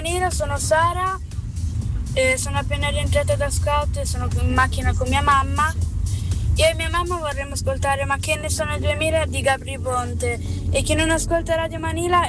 Manila, sono Sara, sono appena rientrata da scout e sono in macchina con mia mamma. Io e mia mamma vorremmo ascoltare Ma che ne sono 2000 di Gabri Ponte, e chi non ascolta Radio Manila